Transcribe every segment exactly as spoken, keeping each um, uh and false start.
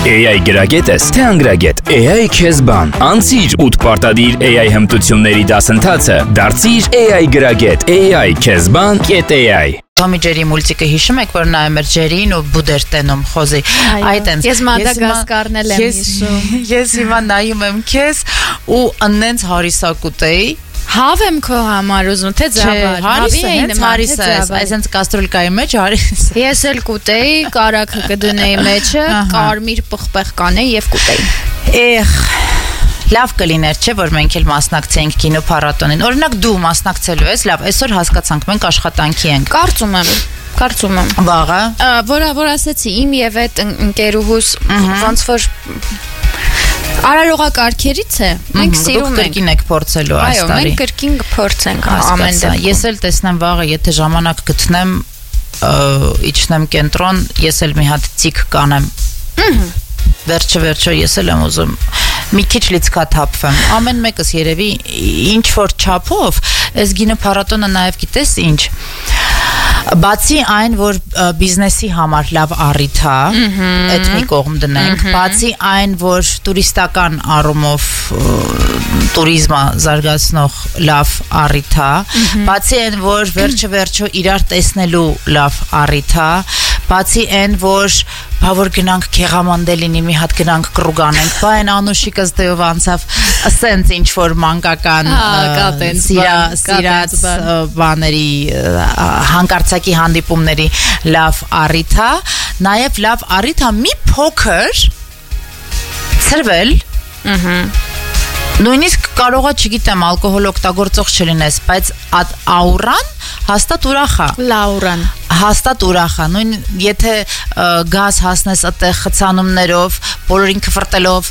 A I գրագետ ես, թե անգրագետ, A I քեզ բան, անցիր ութ պարտադիր A I հմտությունների դասընթացը, դարձիր A I գրագետ, A I քեզ բան կետ A I Tommy Jerry մուլտիկը հիշում եք, որ նայում էր Ջերին ու բուդեր տենում խոզի։ Այդ են։ Ես Մադագասկարն եմ հիշում։ Ես հիմա նայում եմ քեզ ու աննենց հարիսակուտ էի։ Հավ եմ քո համար ուզում, թե ձաբար։ Հարիսը հենց հարիսը է, այսինքն կաստրոլկայի մեջ հարիս։ Ես էլ կուտեի, կարագը կդնեի մեջը, կարմիր պղպեղ կանեի եւ կուտեի։ Էխ Լավ կլիներ, չէ՞ որ մենք էլ մասնակցենք կինոփառատոնին։ Օրինակ դու մասնակցելու ես, լավ, այսօր հասկացանք մենք աշխատանքի ենք։ Կարծում եմ, կարծում եմ։ Վաղը։ Որը որ ասեցի, իմ եւ այդ ընկերուհուս ոնց որ արարողակարգերից է։ Մենք սիրում ենք։ Կրկին եք փորձելու այս տարի։ Այո, մենք կրկին կփորձենք ամեն դեպքում։ Ես էլ տեսնեմ վաղը, եթե ժամանակ գտնեմ, իջնեմ կենտրոն, ես էլ մի հատ ցիկ կանեմ։ Ահա Վերջը վերջը ես էլ եմ ուզում մի քիչ լիցքաթափվեմ։ Ամեն մեկս երևի ինչ որ չափով, այս գինոփառատոնը նաև գիտես ինչ։ Բացի այն, որ բիզնեսի համար լավ առիթ է, այդ մի կողմ դնենք, բացի այն, որ տուրիստական առումով տուրիզմը զարգացնող լավ առիթ է, բացի այն, որ վերջը վերջը իրար տեսնելու լավ առիթ է, բացի այն, որ բավոր գնանք Քեղամանդելինի մի հատ գնանք կռուգ անենք, բա այն Անուշիկս դեով անցավ, ասենց ինչ որ մանկական սիրած բաների հանկարծակի հանդիպումների լավ առիթ է, նաև լավ առիթ է մի փոքր ծրվել, նույնիսկ կարող է, չգիտեմ, ալկոհոլ օգտագործող չլինես, բայց այդ աուրան հաստատ ուրախ է։ Լաուրան Հաստատ ուրախ է, նույն եթե գազ հասնես այդտեղ խցանումներով, բոլորին քֆրտելով,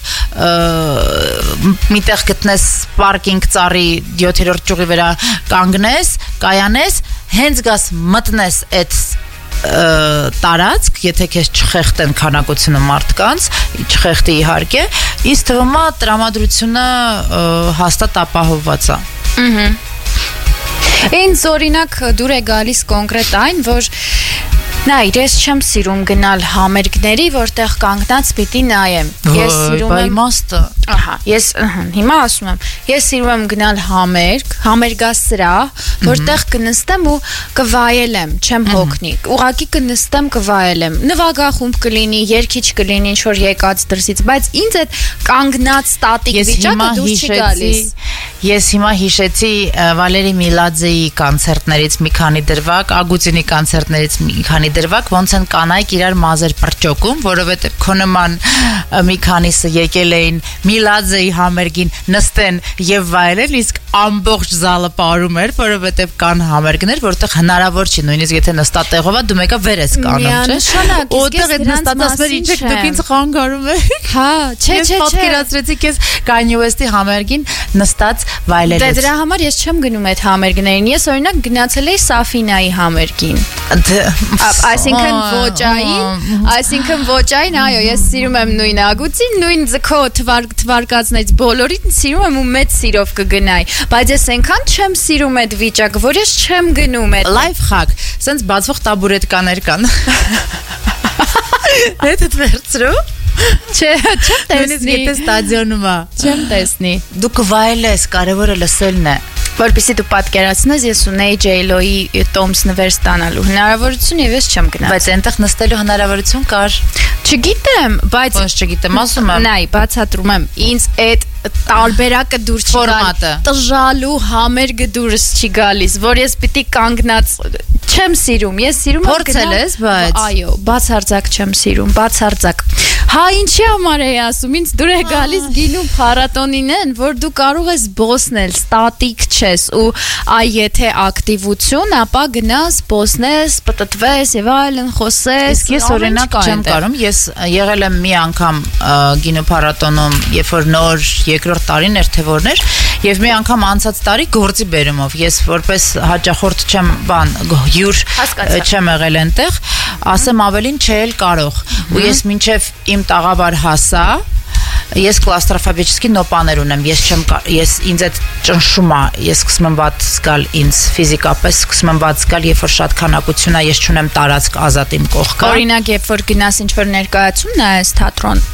միտեղ գտնես պարկինգ ծառի յոթերորդ ճյուղի վրա կանգնես, կայանես, հենց գաս մտնես այդ տարածք, եթե քեզ չխեղտեն քանակությունը մարդկանց, չխեղտի իհարկե, ինձ թվում է տրամադրությունը հաստատ ապահովված է։ Ահա Ինձ օրինակ դուր է գալիս կոնկրետ այն, որ նայր, ես չեմ սիրում գնալ համերգների, որտեղ կանգնած պիտի նայեմ։ Ես սիրում եմ իմաստը։ Ահա, ես հիմա ասում եմ, ես սիրում եմ գնալ համերգ, համերգասրահ, որտեղ կնստեմ ու կվայելեմ, չեմ հոգնի։ Ուղղակի կնստեմ, կվայելեմ։ Նվագախումբ կլինի, երգիչ կլինի, ինչ որ եկած դրսից, բայց ինձ այդ կանգնած ստատիկ վիճակը դուրս չի գալիս։ Ես հիմա հիշեցի Վալերի Միլաձեի կոնցերտներից մի քանի դրվագ, Ագուտինի կոնցերտներից մի քանի դրվագ, ոնց են կանայք իրար մազեր պրճոկում, որովհետև քո նման մի քանիսը եկել էին Միլաձեի համերգին նստեն եւ վայելեն, իսկ ամբողջ զալը պարում էր, որովհետև կան համերգներ, որտեղ հնարավոր չի, նույնիսկ եթե նստատեղով է, դու մեկը վեր ես կանում, չէ՞։ Որտեղ այդ նստածներ ինչ եք դուք ինձ խանգարում եք։ Հա, չէ, չէ, չէ։ Պատկերացրեցի քեզ Kanye West-ի համերգին նստած վայելելուց։ Դե դրա համար ես չեմ գնում այդ համերգներին։ Ես օրինակ գնացել էի Սաֆինայի համերգին։ Այսինքն ոճային, այսինքն ոճային, այո, ես սիրում եմ նույն Ագուտին, նույն ձգո թվարկածներից բոլորին սիրում եմ ու մեծ սիրով կգնայի, բայց ես այնքան չեմ սիրում այդ վիճակը, որ ես չեմ գնում այդ լայվ խակ, սենց բացվող տաբուրետկաներ կան։ Հետո վերցրու Չէ, չեմ տեսնի։ Եթե ստադիոնում է, չեմ տեսնի։ Դու կվայելես, կարևորը լսելն է։ Որպեսզի դու պատկերացնես, ես ունեի J-Lo-ի Toms նվեր ստանալու հնարավորություն եւ ես չեմ գնացել։ Բայց այնտեղ նստելու հնարավորություն կար։ Չգիտեմ, բայց ոնց չգիտեմ, ասում եմ։ Նայ, բացատրում եմ, ինձ այդ տարբերակը դուր չի գալիս։ Տժալու համերգը դուրս չի գալիս, որ ես պիտի կանգնած չեմ սիրում, ես սիրում եմ փորձել ես, բայց այո, բացարձակ չեմ սիրում, բացարձակ։ Հա, ինչի համար էի ասում, ինձ դուր է գալիս գինու փառատոնին են, որ դու կարող ես բոսնել, ստատիկ չես ու այ եթե ակտիվություն, ապա գնաս, բոսնես, պտտվես եւ այլն խոսես։ Իսկ ես օրինակ չեմ կարող, ես եղել եմ մի անգամ գինու փառատոնում, երբ որ նոր երկրորդ տարին էր թե որներ, եւ մի անգամ անցած տարի գործի բերումով ես որպես հաճախորդ չեմ բան յուր չեմ եղել այնտեղ, ասեմ ավելին չէ կարող ու ես մինչեւ իմ տաղավար հասա Ես կլաստրոֆոբիչսկի նոպաներ ունեմ, ես չեմ ես ինձ այդ ճնշում է, ես սկսում եմ վատ զգալ ինձ ֆիզիկապես, սկսում եմ վատ զգալ, երբ որ շատ քանակություն է, ես չունեմ տարածք ազատ իմ կողքը։ Օրինակ, երբ որ գնաս ինչ-որ ներկայացում նայես թատրոն,